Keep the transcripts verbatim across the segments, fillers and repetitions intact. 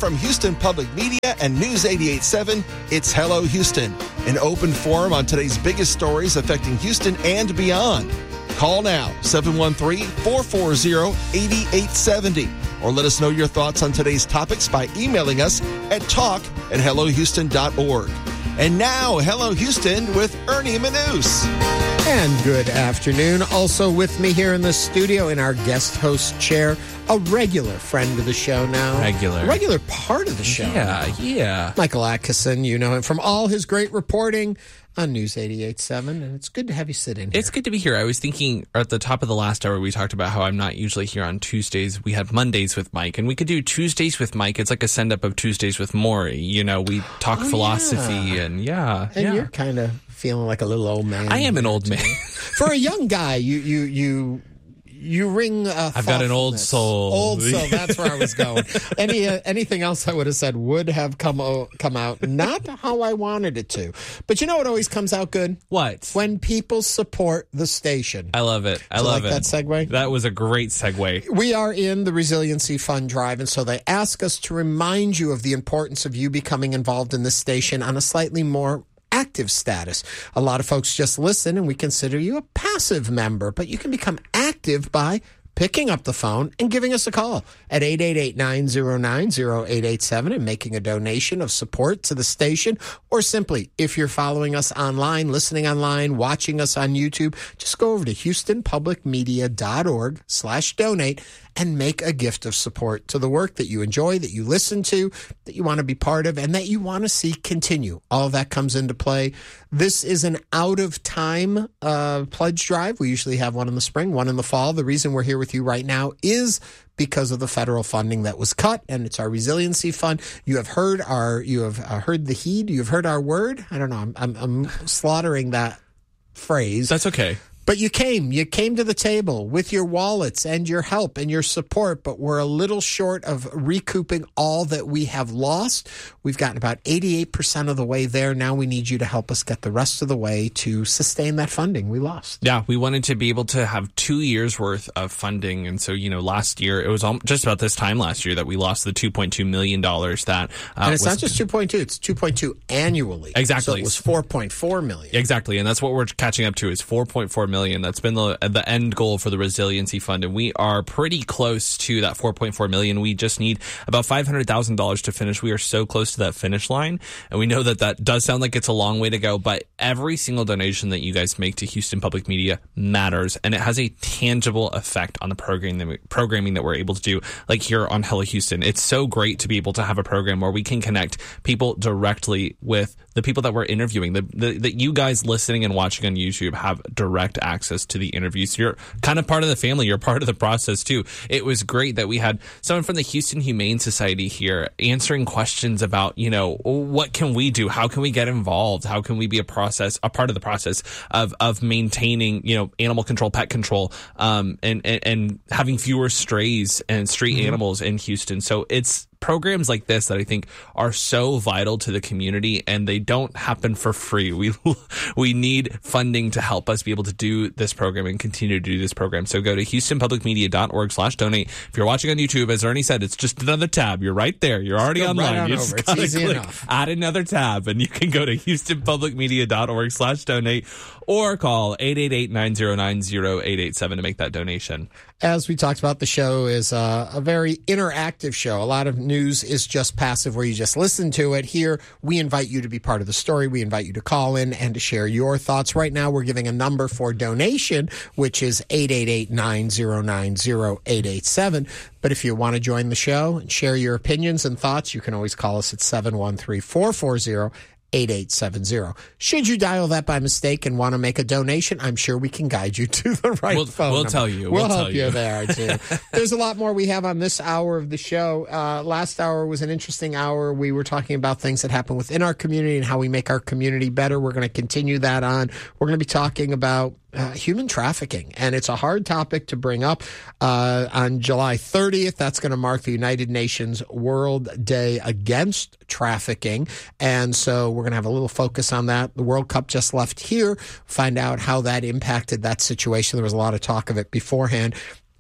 from Houston Public Media and News eighty-eight point seven, it's Hello Houston, an open forum on today's biggest stories affecting Houston and beyond. Call now, seven one three, four four zero, eight eight seven zero, or let us know your thoughts on today's topics by emailing us at talk at hello houston dot org. And now, Hello Houston with Ernie Manous. And good afternoon. Also with me here in the studio in our guest host chair, a regular friend of the show now. Regular. A regular part of the show. Yeah, yeah. Michael Atkinson, you know him from all his great reporting on News eighty-eight point seven, and it's good to have you sit in here. It's good to be here. I was thinking at the top of the last hour, we talked about how I'm not usually here on Tuesdays. We have Mondays with Mike, and we could do Tuesdays with Mike. It's like a send-up of Tuesdays with Maury. You know, we talk oh, philosophy, yeah. and yeah. And yeah. you're kind of feeling like a little old man. I am an old man. For a young guy, you you you... You ring. Uh, I've got an old soul. Old soul. That's where I was going. Any uh, anything else I would have said would have come o- come out not how I wanted it to. But you know what always comes out good? What? When people support the station. I love it. I Do you love like it. That segue. That was a great segue. We are in the Resiliency Fund Drive, and so they ask us to remind you of the importance of you becoming involved in this station on a slightly more active status. A lot of folks just listen and we consider you a passive member, but you can become active by picking up the phone and giving us a call at eight eight eight, nine zero nine, zero eight eight seven and making a donation of support to the station. Or simply, if you're following us online, listening online, watching us on YouTube, just go over to houston public media dot org slash donate and make a gift of support to the work that you enjoy, that you listen to, that you want to be part of, and that you want to see continue. All of that comes into play. This is an out-of-time uh, pledge drive. We usually have one in the spring, one in the fall. The reason we're here with you right now is because of the federal funding that was cut, and it's our resiliency fund. You have heard our, you have uh, heard the heed. You have heard our word. I don't know. I'm, I'm, I'm slaughtering that phrase. That's okay. But you came, you came to the table with your wallets and your help and your support, but we're a little short of recouping all that we have lost. We've gotten about eighty-eight percent of the way there. Now we need you to help us get the rest of the way to sustain that funding we lost. Yeah, we wanted to be able to have two years worth of funding. And so, you know, last year, it was just about this time last year that we lost the two point two million dollars that uh, And it's was, not just two point two, it's two point two annually. Exactly. So it was four point four million. Exactly. And that's what we're catching up to is four point four million. That's been the the end goal for the Resiliency Fund. And we are pretty close to that four point four million. We just need about five hundred thousand dollars to finish. We are so close to that finish line. And we know that that does sound like it's a long way to go, but every single donation that you guys make to Houston Public Media matters. And it has a tangible effect on the programming that, we, programming that we're able to do, like here on Hello Houston. It's so great to be able to have a program where we can connect people directly with the people that we're interviewing, the, the, that you guys listening and watching on YouTube have direct access to the interviews. You're kind of part of the family. You're part of the process too. It was great that we had someone from the Houston Humane Society here answering questions about, you know, what can we do? How can we get involved? How can we be a process, a part of the process of, of maintaining, you know, animal control, pet control, um, and, and, and having fewer strays and street mm-hmm. animals in Houston. So it's programs like this that I think are so vital to the community, and they don't happen for free. We we need funding to help us be able to do this program and continue to do this program. So go to houston public media dot org slash donate. If you're watching on YouTube, as Ernie said, it's just another tab. You're right there. You're already Go online. Right on you over. just It's easy click, enough. Add another tab, and you can go to houston public media dot org slash donate or call eight eight eight, nine zero nine, zero eight eight seven to make that donation. As we talked about, the show is a, a very interactive show. A lot of news is just passive where you just listen to it. Here, we invite you to be part of the story. We invite you to call in and to share your thoughts. Right now, we're giving a number for donation, which is eight eight eight, nine zero nine, zero eight eight seven. But if you want to join the show and share your opinions and thoughts, you can always call us at seven one three, four four zero, eight eight seven zero. Should you dial that by mistake and want to make a donation, I'm sure we can guide you to the right we'll, phone We'll number. tell you. We'll, We'll help tell you you there, too. There's a lot more we have on this hour of the show. Uh, last hour was an interesting hour. We were talking about things that happen within our community and how we make our community better. We're going to continue that on. We're going to be talking about Uh, human trafficking, and it's a hard topic to bring up. Uh, on July thirtieth, that's going to mark the United Nations World Day Against Trafficking, and so we're going to have a little focus on that. The World Cup just left here, find out how that impacted that situation. There was a lot of talk of it beforehand.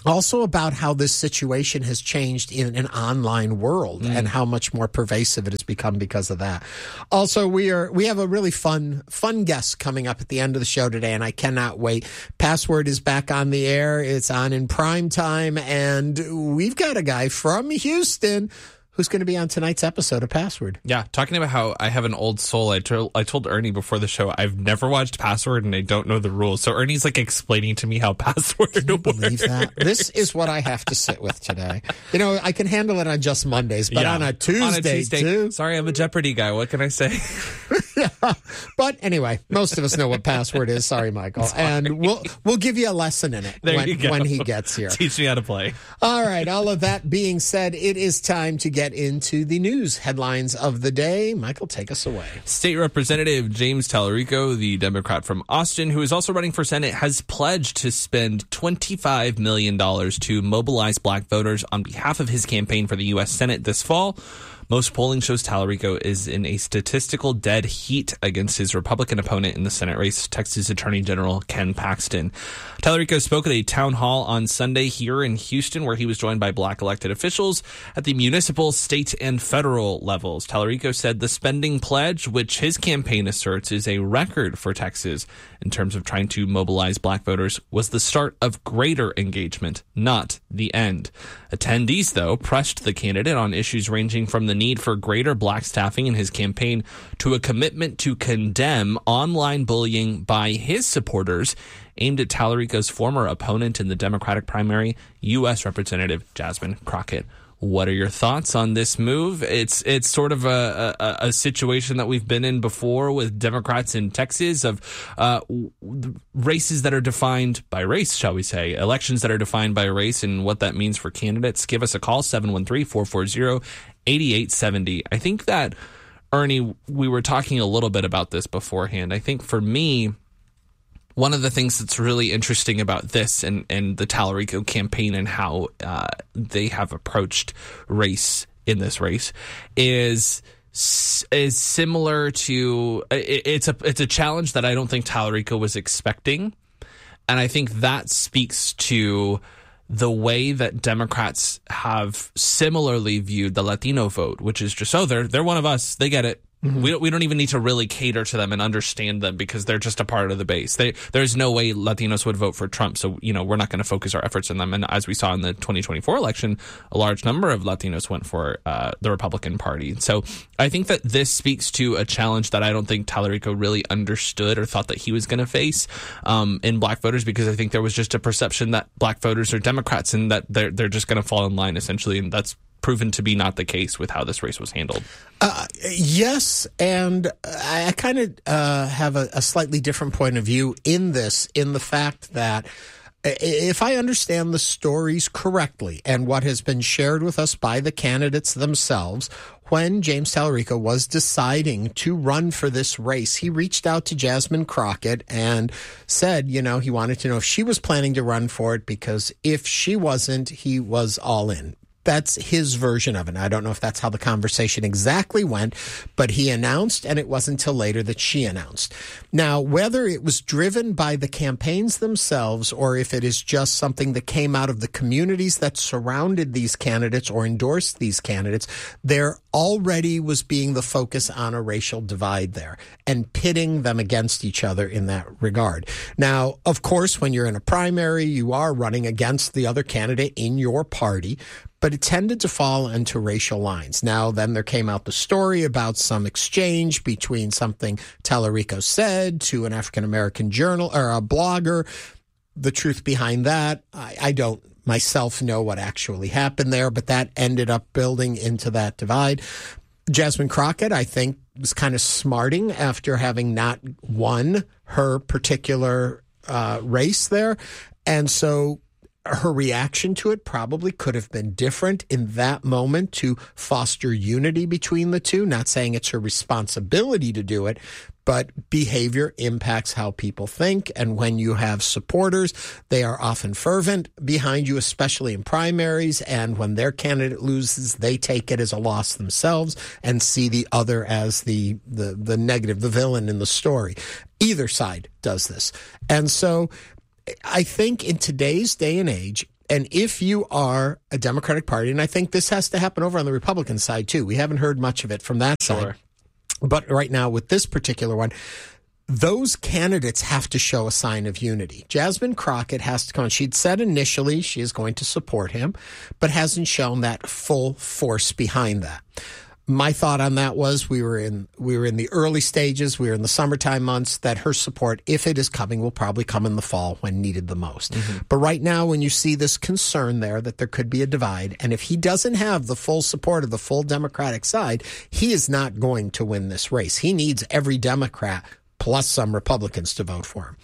Also about how this situation has changed in an online world mm. and how much more pervasive it has become because of that. Also, we are we have a really fun fun guest coming up at the end of the show today, and I cannot wait. Password is back on the air. It's on in prime time, and we've got a guy from Houston who's going to be on tonight's episode of Password. Yeah, talking about how I have an old soul. I, told I told Ernie before the show, I've never watched Password and I don't know the rules. So Ernie's like explaining to me how Password Can you works. Believe that? This is what I have to sit with today. You know, I can handle it on just Mondays, but yeah. on, a Tuesday, on a Tuesday too. Sorry, I'm a Jeopardy guy. What can I say? Yeah. But anyway, most of us know what Password is. Sorry, Michael. Sorry. And we'll we'll give you a lesson in it when, when he gets here. Teach me how to play. All right. All of that being said, it is time to get into the news headlines of the day. Michael, take us away. State Representative James Talarico, the Democrat from Austin, who is also running for Senate, has pledged to spend twenty-five million dollars to mobilize black voters on behalf of his campaign for the U S Senate this fall. Most polling shows Talarico is in a statistical dead heat against his Republican opponent in the Senate race, Texas Attorney General Ken Paxton. Talarico spoke at a town hall on Sunday here in Houston, where he was joined by black elected officials at the municipal, state, and federal levels. Talarico said the spending pledge, which his campaign asserts is a record for Texas in terms of trying to mobilize black voters, was the start of greater engagement, not the end. Attendees, though, pressed the candidate on issues ranging from the need for greater black staffing in his campaign to a commitment to condemn online bullying by his supporters, aimed at Talarico's former opponent in the Democratic primary, U S Representative Jasmine Crockett. What are your thoughts on this move? It's it's sort of a, a, a situation that we've been in before with Democrats in Texas of uh, races that are defined by race, shall we say, elections that are defined by race and what that means for candidates. Give us a call, seven one three, four four zero, eight eight seven zero. I think that, Ernie, we were talking a little bit about this beforehand. I think for me, one of the things that's really interesting about this and, and the Talarico campaign and how uh, they have approached race in this race is is similar to it, it's a it's a challenge that I don't think Talarico was expecting, and I think that speaks to the way that Democrats have similarly viewed the Latino vote, which is just, oh, they're they're one of us, they get it. Mm-hmm. We don't, we don't even need to really cater to them and understand them because they're just a part of the base. They, there's no way Latinos would vote for Trump, so you know we're not going to focus our efforts on them. And as we saw in the twenty twenty-four election, a large number of Latinos went for uh, the Republican Party. So I think that this speaks to a challenge that I don't think Talarico really understood or thought that he was going to face um, in black voters, because I think there was just a perception that black voters are Democrats and that they're they're just going to fall in line essentially, and that's proven to be not the case with how this race was handled. Uh, yes, and I, I kind of uh, have a, a slightly different point of view in this, in the fact that if I understand the stories correctly and what has been shared with us by the candidates themselves, when James Talarico was deciding to run for this race, he reached out to Jasmine Crockett and said, you know, he wanted to know if she was planning to run for it, because if she wasn't, he was all in. That's his version of it. I don't know if that's how the conversation exactly went, but he announced, and it wasn't until later that she announced. Now, whether it was driven by the campaigns themselves or if it is just something that came out of the communities that surrounded these candidates or endorsed these candidates, there already was being the focus on a racial divide there and pitting them against each other in that regard. Now, of course, when you're in a primary, you are running against the other candidate in your party, but it tended to fall into racial lines. Now, then there came out the story about some exchange between something Talarico said to an African-American journal or a blogger. The truth behind that, I, I don't myself know what actually happened there, but that ended up building into that divide. Jasmine Crockett, I think, was kind of smarting after having not won her particular uh, race there. And so her reaction to it probably could have been different in that moment to foster unity between the two. Not saying it's her responsibility to do it, but behavior impacts how people think. And when you have supporters, they are often fervent behind you, especially in primaries. And when their candidate loses, they take it as a loss themselves and see the other as the, the, the negative, the villain in the story. Either side does this. And so I think in today's day and age, And if you are a Democratic Party, and I think this has to happen over on the Republican side too. We haven't heard much of it from that Sure. side. But right now with this particular one, those candidates have to show a sign of unity. Jasmine Crockett has to come on. She'd said initially she is going to support him, but hasn't shown that full force behind that. My thought on that was we were in we were in the early stages, we were in the summertime months, that her support, if it is coming, will probably come in the fall when needed the most. Mm-hmm. But right now, when you see this concern there that there could be a divide, and if he doesn't have the full support of the full Democratic side, he is not going to win this race. He needs every Democrat plus some Republicans to vote for him.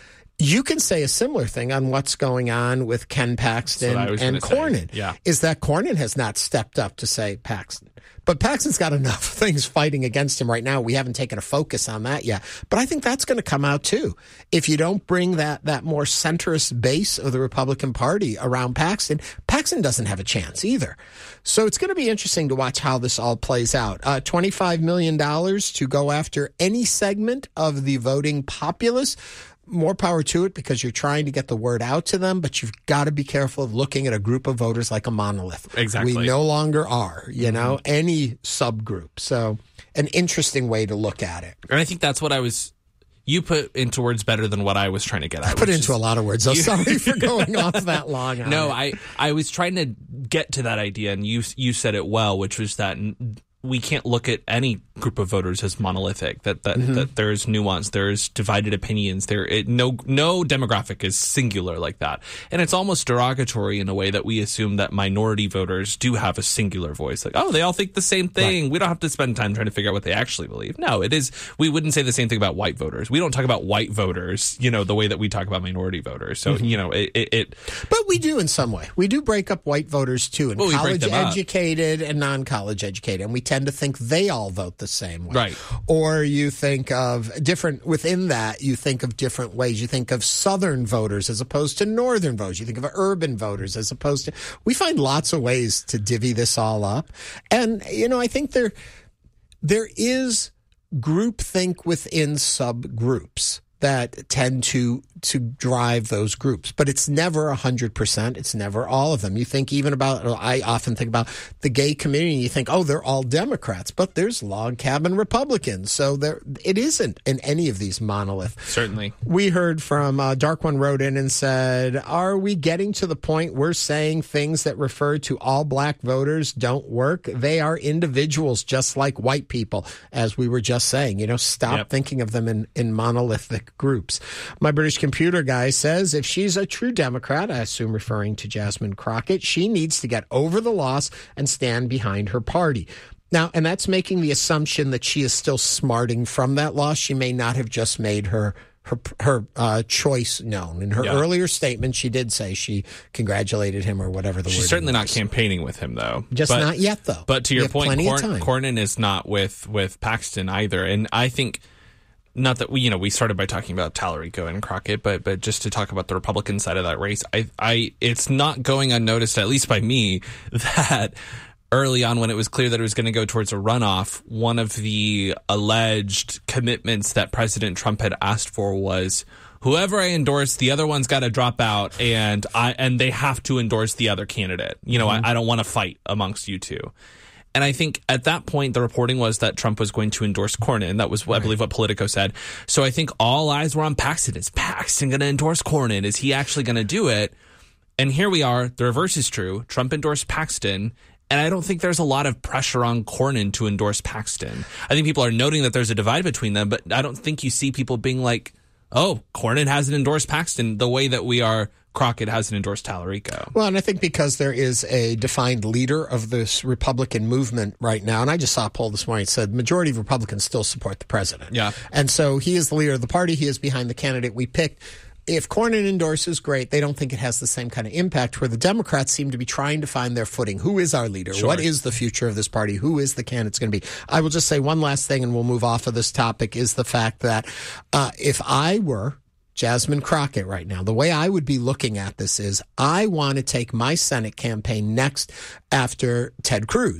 You can say a similar thing on what's going on with Ken Paxton and Cornyn. Yeah. Is that Cornyn has not stepped up to say Paxton. But Paxton's got enough things fighting against him right now. We haven't taken a focus on that yet. But I think that's going to come out too. If you don't bring that that more centrist base of the Republican Party around Paxton, Paxton doesn't have a chance either. So it's going to be interesting to watch how this all plays out. Uh, twenty-five million dollars to go after any segment of the voting populace. More power to it, because you're trying to get the word out to them, but you've got to be careful of looking at a group of voters like a monolith. Exactly. We no longer are, you mm-hmm. know, any subgroup. So an interesting way to look at it. And I think that's what I was, you put into words better than what I was trying to get at. I put into is, a lot of words. So sorry for going off that long. No, I, I was trying to get to that idea, and you you said it well, which was that we can't look at any group of voters as monolithic, that that, mm-hmm. that there's nuance, there's divided opinions, there it, no no demographic is singular like that. And it's almost derogatory in a way that we assume that minority voters do have a singular voice. Like, oh, they all think the same thing. Right. We don't have to spend time trying to figure out what they actually believe. No, it is, we wouldn't say the same thing about white voters. We don't talk about white voters, you know, the way that we talk about minority voters. So, mm-hmm. you know, it, it, it... But we do in some way. We do break up white voters too, and well, college educated and non-college educated. And we tend to think they all vote the same way. Right. Or you think of different, within that, you think of different ways. You think of Southern voters as opposed to Northern voters. You think of urban voters as opposed to, we find lots of ways to divvy this all up. And, you know, I think there, there is groupthink within subgroups that tend to to drive those groups. But it's never one hundred percent. It's never all of them. You think even about, I often think about the gay community, and you think, oh, they're all Democrats. But there's log cabin Republicans. So there, it isn't in any of these monoliths. Certainly. We heard from, uh, Dark One wrote in and said, are we getting to the point we're saying things that refer to all black voters don't work? They are individuals just like white people, as we were just saying. You know, stop yep. thinking of them in, in monolithic groups. My British computer guy says if she's a true Democrat, I assume referring to Jasmine Crockett, she needs to get over the loss and stand behind her party. Now, and that's making the assumption that she is still smarting from that loss. She may not have just made her her her uh, choice known. In her yeah. earlier statement, she did say she congratulated him or whatever the She's word certainly was. Not campaigning with him, though. Just but, not yet, though. But to your point, Corn, Cornyn is not with, with Paxton either. And I think... Not that we, you know, we started by talking about Tallarico and Crockett, but but just to talk about the Republican side of that race, I, I, it's not going unnoticed, at least by me, that early on when it was clear that it was going to go towards a runoff, one of the alleged commitments that President Trump had asked for was, whoever I endorse, the other one's got to drop out, and I and they have to endorse the other candidate. You know, mm-hmm. I, I don't want to fight amongst you two. And I think at that point, the reporting was that Trump was going to endorse Cornyn. That was, right. I believe, what Politico said. So I think all eyes were on Paxton. Is Paxton going to endorse Cornyn? Is he actually going to do it? And here we are. The reverse is true. Trump endorsed Paxton. And I don't think there's a lot of pressure on Cornyn to endorse Paxton. I think people are noting that there's a divide between them, but I don't think you see people being like, oh, Cornyn hasn't endorsed Paxton the way that we are Crockett hasn't endorsed Tallarico. Well, and I think because there is a defined leader of this Republican movement right now, and I just saw a poll this morning that said majority of Republicans still support the president. Yeah. And so he is the leader of the party. He is behind the candidate we picked. If Cornyn endorses, great. They don't think it has the same kind of impact, where the Democrats seem to be trying to find their footing. Who is our leader? Sure. What is the future of this party? Who is the candidate going to be? I will just say one last thing, and we'll move off of this topic, is the fact that uh, if I were Jasmine Crockett right now, the way I would be looking at this is I want to take my Senate campaign next after Ted Cruz.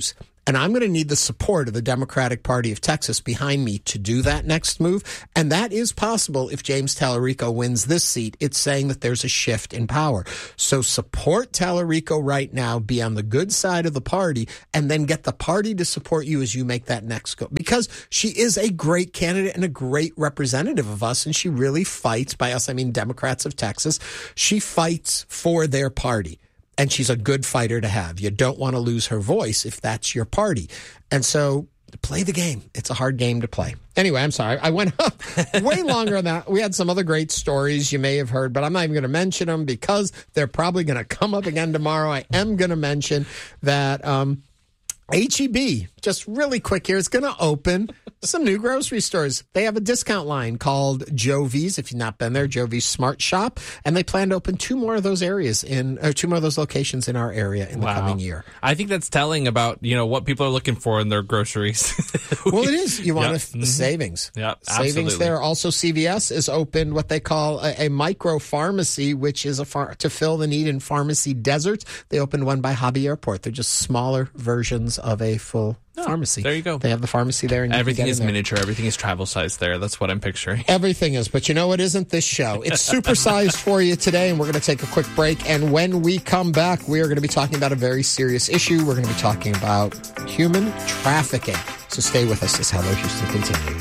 And I'm going to need the support of the Democratic Party of Texas behind me to do that next move. And that is possible if James Tallarico wins this seat. It's saying that there's a shift in power. So support Tallarico right now, be on the good side of the party, and then get the party to support you as you make that next go. Because she is a great candidate and a great representative of us, and she really fights, by us I mean Democrats of Texas, she fights for their party. And she's a good fighter to have. You don't want to lose her voice if that's your party. And so play the game. It's a hard game to play. Anyway, I'm sorry. I went way longer than that. We had some other great stories you may have heard, but I'm not even going to mention them because they're probably going to come up again tomorrow. I am going to mention that um, H E B, just really quick here, is going to open some new grocery stores. They have a discount line called Jovi's. If you've not been there, Jovi's Smart Shop. And they plan to open two more of those areas in, or two more of those locations in our area in the wow. coming year. I think that's telling about, you know, what people are looking for in their groceries. Well, it is. You want yep. a mm-hmm. savings. Yeah, savings absolutely. there. Also, C V S has opened what they call a, a micro pharmacy, which is a far, to fill the need in pharmacy deserts. They opened one by Hobby Airport. They're just smaller versions of a full oh, pharmacy. There you go. They have the pharmacy there. And everything is there. miniature. Everything is travel size there. That's what I'm picturing. Everything is. But you know what isn't this show? It's supersized for you today, and we're going to take a quick break. And when we come back, we are going to be talking about a very serious issue. We're going to be talking about human trafficking. So stay with us as Hello Houston continues.